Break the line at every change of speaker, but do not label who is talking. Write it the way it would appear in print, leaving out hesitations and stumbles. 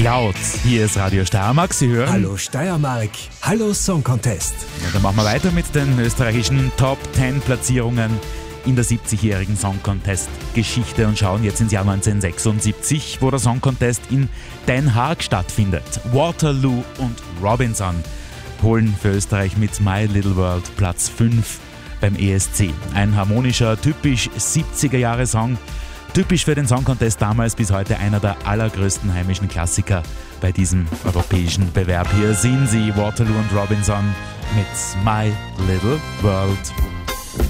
Cloud. Hier ist Radio Steiermark. Sie hören.
Hallo Steiermark, hallo Song Contest.
Ja, dann machen wir weiter mit den österreichischen Top 10 Platzierungen in der 70-jährigen Song Contest Geschichte und schauen jetzt ins Jahr 1976, wo der Song Contest in Den Haag stattfindet. Waterloo und Robinson holen für Österreich mit My Little World Platz 5 beim ESC. Ein harmonischer, typisch 70er-Jahre-Song. Typisch für den Song Contest damals, bis heute einer der allergrößten heimischen Klassiker bei diesem europäischen Bewerb. Hier sehen Sie Waterloo und Robinson mit My Little World.